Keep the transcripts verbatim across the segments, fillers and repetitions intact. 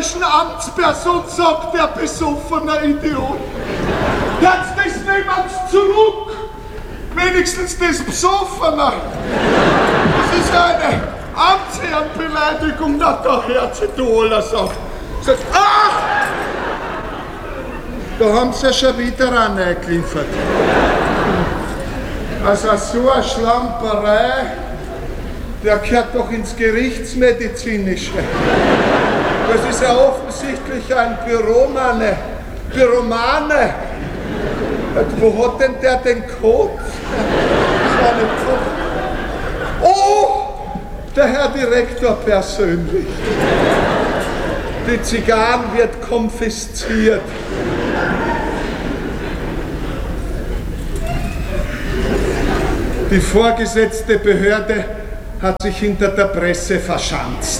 obersten Amtsperson sagt, der besoffene Idiot. Jetzt das niemand's zurück. Wenigstens das Besoffene. Das ist eine Amtsherrenbeleidigung, na daher zu toller sagt. Sagt, ach! Da haben sie ja schon wieder reingeliefert. Also so eine Schlamperei, der gehört doch ins Gerichtsmedizinische. Das ist ja offensichtlich ein Büromane. Büromane. Wo hat denn der den Code? Das war nicht so. Oh, der Herr Direktor persönlich. Die Zigarren wird konfisziert. Die vorgesetzte Behörde hat sich hinter der Presse verschanzt.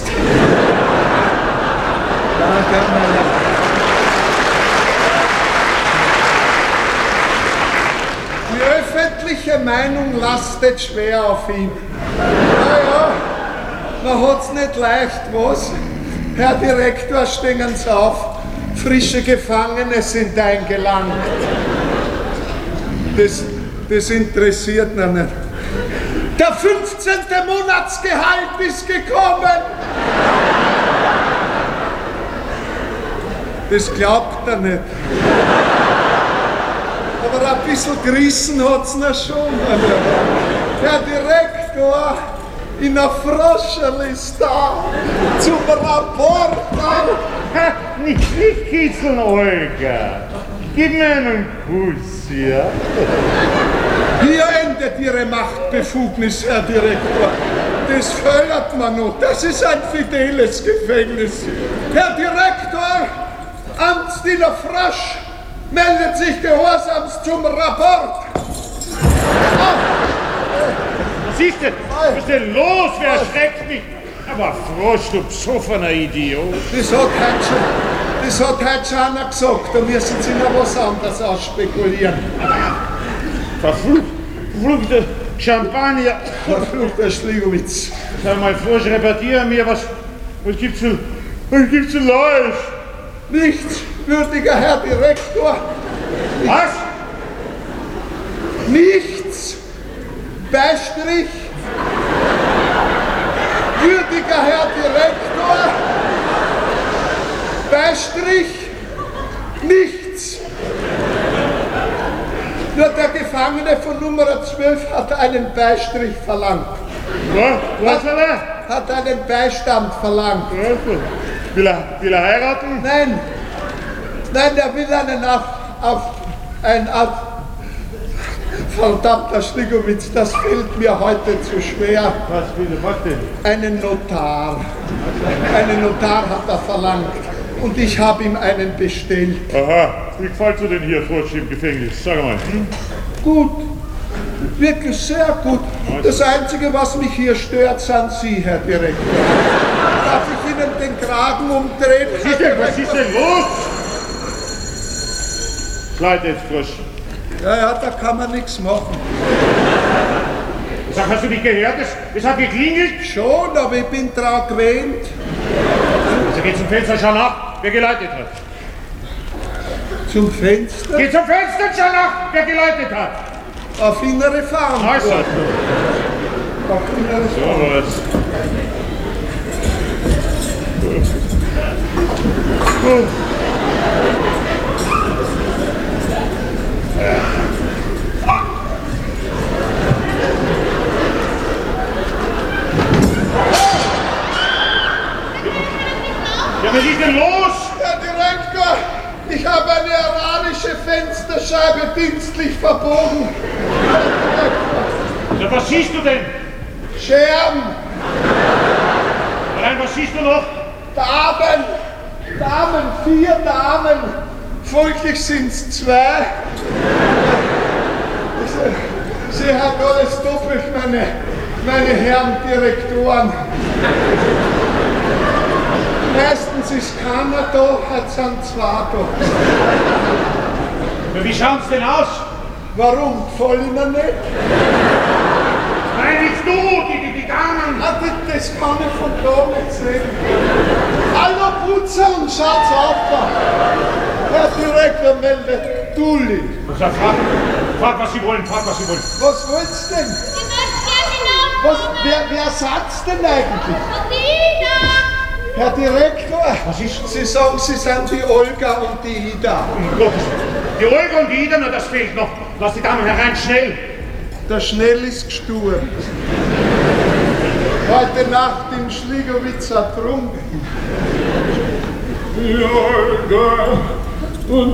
Die öffentliche Meinung lastet schwer auf ihn. Naja, man hat's nicht leicht, was? Herr Direktor, stehen Sie auf. Frische Gefangene sind eingelangt. Das, das interessiert noch nicht. Der fünfzehnte Monatsgehalt ist gekommen. Das glaubt er nicht. Aber ein bisschen gerissen hat's noch schon. Der Direktor in der Froscherl ist da zum Rapport. Nicht, nicht kitzeln, Olga. Gib mir einen Kuss, ja? Hier endet Ihre Machtbefugnis, Herr Direktor. Das fördert man noch. Das ist ein fideles Gefängnis. Herr Direktor, Amtsdiener Frosch meldet sich gehorsams zum Rapport. Was ist denn? Was ist denn los? Wer erschreckt mich? Aber Frosch, du besoffener Idiot. Das hat heute schon, das hat heute schon einer gesagt. Da müssen Sie noch was anderes ausspekulieren. Verflucht, verfluchter Champagner. Verfluchter Schligowitz. Sag mal, Frosch, repariere mir, was, was gibt's zu, was gibt's zu Neues? Nichts, würdiger Herr Direktor. Was? Nichts. Beistrich. Würdiger Herr Direktor. Beistrich. Nichts. Nur der Gefangene von Nummer zwölf hat einen Beistrich verlangt. Was? Was will er? Hat einen Beistand verlangt. Will er, will er heiraten? Nein. Nein, der will einen auf, auf ein auf, verdammter Schligowitz, das fällt mir heute zu schwer. Was will er, was denn? Einen Notar. Einen Notar hat er verlangt. Und ich habe ihm einen bestellt. Aha, wie gefällt dir denn hier, Frosch, im Gefängnis? Sag mal. Gut. Wirklich sehr gut. Das Einzige, was mich hier stört, sind Sie, Herr Direktor. Darf ich Ihnen den Kragen umdrehen? Was ist denn, was ist denn los? Schleit jetzt, Frosch. Ja, ja, da kann man nichts machen. Sag, hast du nicht gehört? Es, es hat geklingelt. Schon, aber ich bin dran gewöhnt. Also geh zum Fenster, schau nach, wer geläutet hat. Zum Fenster? Geh zum Fenster und schau nach, wer geläutet hat. Auf innere Fahren. Also. Auf innere So Fahren. was. Ja, was ist denn los? Herr Direktor, ich habe eine iranische Fensterscheibe dienstlich verbogen. Ja, was siehst du denn? Scherben, Nein, was siehst du noch? Damen, Damen, vier Damen. Folglich sind es zwei. Sie, Sie haben alles doppelt, meine, meine Herren Direktoren. Meistens ist keiner da, heute sind zwei da. Ja, wie schaut's denn aus? Warum? Gefällt Ihnen nicht? Nein, nicht du, die, die, die Damen. Ah, das, das kann ich von da nicht sehen. Hallo Putzern! Morgen, Schatzopfer. Herr Direktor meldet Dulli. Was sagt, frag, frag, was Sie wollen, frag, was Sie wollen. Was wollt's denn? Ich möchte gerne Was, nachkommen. wer, wer sagt's denn eigentlich? Dina! Herr Direktor, Was ist? Sie sagen, Sie sind die Olga und die Ida. Um Gottes Willen. Die Olga und die Ida, nur das fehlt noch. Lass die Damen herein, schnell. Der Schnell ist gestorben. Heute Nacht in Schligowitz ertrunken. Die Olga und